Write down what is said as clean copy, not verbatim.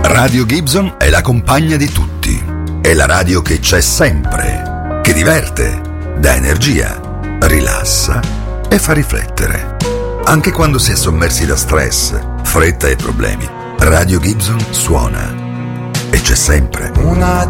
Radio Gibson è la compagna di tutti. È la radio che c'è sempre, che diverte, dà energia, rilassa e fa riflettere. Anche quando si è sommersi da stress, fretta e problemi, Radio Gibson suona. E c'è sempre. Una